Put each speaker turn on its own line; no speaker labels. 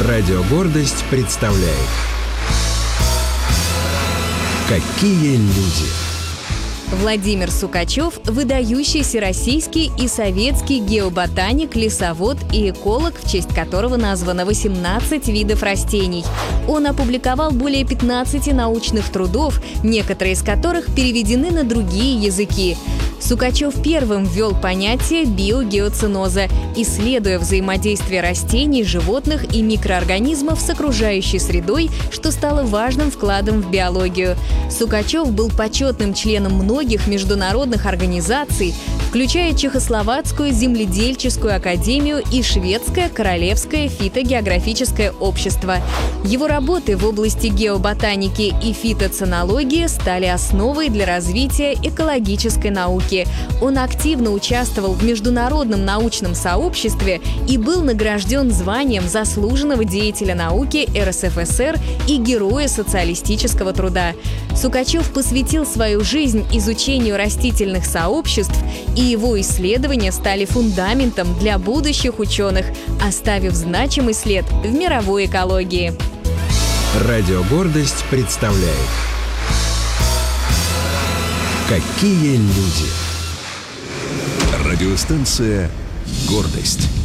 Радио «Гордость» представляет «Какие люди».
Владимир Сукачев – выдающийся российский и советский геоботаник, лесовод и эколог, в честь которого названо 18 видов растений. Он опубликовал более 15 научных трудов, некоторые из которых переведены на другие языки. Сукачев первым ввел понятие биогеоценоза, исследуя взаимодействие растений, животных и микроорганизмов с окружающей средой, что стало важным вкладом в биологию. Сукачев был почетным членом многих международных организаций, включая Чехословацкую земледельческую академию и Шведское королевское фитогеографическое общество. Его работы в области геоботаники и фитоценологии стали основой для развития экологической науки. Он активно участвовал в международном научном сообществе и был награжден званием заслуженного деятеля науки РСФСР и Героя социалистического труда. Сукачев посвятил свою жизнь изучению растительных сообществ, и его исследования стали фундаментом для будущих ученых, оставив значимый след в мировой экологии.
Радио «Гордость» представляет «Какие люди».
Радиостанция «Гордость».